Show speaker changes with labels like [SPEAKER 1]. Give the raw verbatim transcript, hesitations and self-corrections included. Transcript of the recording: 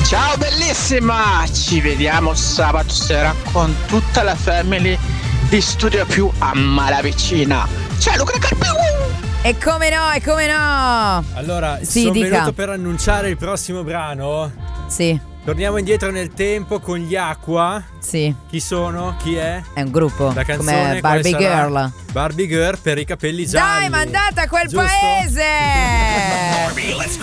[SPEAKER 1] Ciao bellissima, ci vediamo sabato sera con tutta la family di Studio Più a Malavicina. Ciao Luca Carpiu!
[SPEAKER 2] E come no, e come no!
[SPEAKER 3] Allora,
[SPEAKER 2] Sì,
[SPEAKER 3] sono
[SPEAKER 2] dica.
[SPEAKER 3] venuto per annunciare il prossimo brano.
[SPEAKER 2] Sì,
[SPEAKER 3] Torniamo indietro nel tempo con gli Aqua.
[SPEAKER 2] sì,
[SPEAKER 3] Chi sono? Chi è?
[SPEAKER 2] è un gruppo
[SPEAKER 3] La canzone
[SPEAKER 2] come
[SPEAKER 3] quale
[SPEAKER 2] Barbie
[SPEAKER 3] sarà?
[SPEAKER 2] Girl.
[SPEAKER 3] Barbie Girl per i capelli gialli.
[SPEAKER 2] Dai, mandate a quel
[SPEAKER 3] Giusto?
[SPEAKER 2] paese!